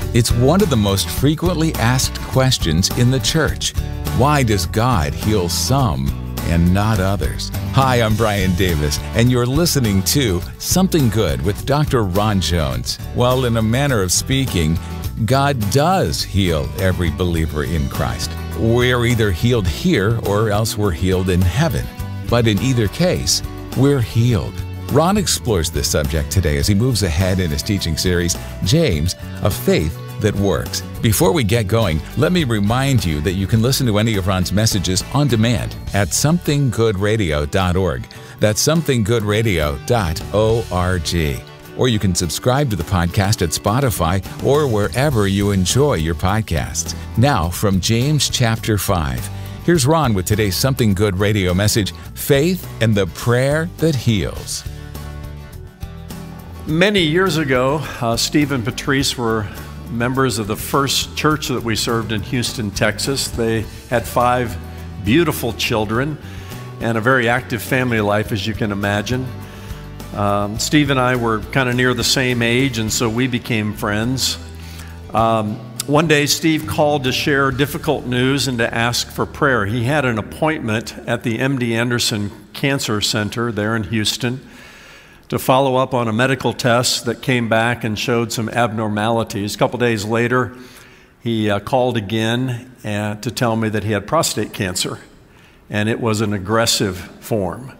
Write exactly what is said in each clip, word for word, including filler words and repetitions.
It's one of the most frequently asked questions in the church. Why does God heal some and not others? Hi, I'm Brian Davis, and you're listening to Something Good with Doctor Ron Jones. Well, in a manner of speaking, God does heal every believer in Christ. We're either healed here or else we're healed in heaven. But in either case, we're healed. Ron explores this subject today as he moves ahead in his teaching series, James, A Faith That Works. Before we get going, let me remind you that you can listen to any of Ron's messages on demand at something good radio dot org. That's something good radio dot org. Or you can subscribe to the podcast at Spotify or wherever you enjoy your podcasts. Now, from James chapter five, here's Ron with today's Something Good radio message, Faith and the Prayer That Heals. Many years ago, uh, Steve and Patrice were members of the first church that we served in Houston, Texas. They had five beautiful children and a very active family life, as you can imagine. Um, Steve and I were kind of near the same age, and so we became friends. Um, one day, Steve called to share difficult news and to ask for prayer. He had an appointment at the M D Anderson Cancer Center there in Houston to follow up on a medical test that came back and showed some abnormalities. A couple days later, he uh, called again uh, to tell me that he had prostate cancer, and it was an aggressive form.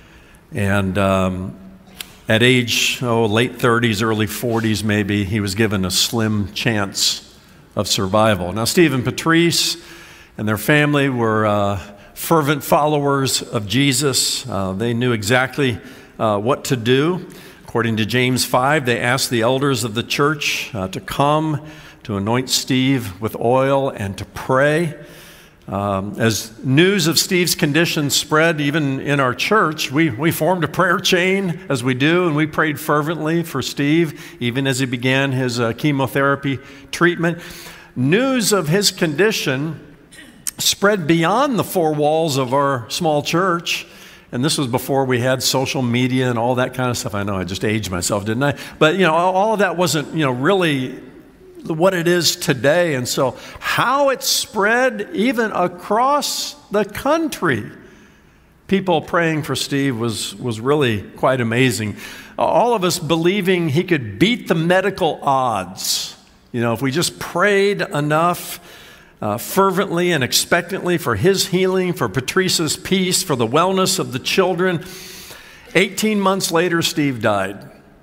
And um, at age, oh, late thirties, early forties maybe, he was given a slim chance of survival. Now, Steve and Patrice and their family were uh, fervent followers of Jesus. Uh, they knew exactly Uh, what to do. According to James five, they asked the elders of the church uh, to come to anoint Steve with oil and to pray. Um, as news of Steve's condition spread even in our church, we, we formed a prayer chain, as we do, and we prayed fervently for Steve, even as he began his uh, chemotherapy treatment. News of his condition spread beyond the four walls of our small church. And this was before we had social media and all that kind of stuff. I know I just aged myself, didn't I? But, you know, all of that wasn't, you know, really what it is today. And so how it spread even across the country, people praying for Steve was, was really quite amazing. All of us believing he could beat the medical odds. You know, if we just prayed enough, Uh, fervently and expectantly for his healing, for Patrice's peace, for the wellness of the children. eighteen months later, Steve died.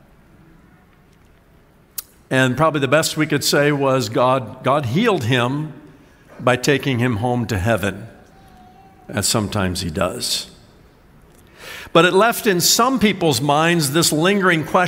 And probably the best we could say was God, God healed him by taking him home to heaven, as sometimes he does. But it left in some people's minds this lingering question.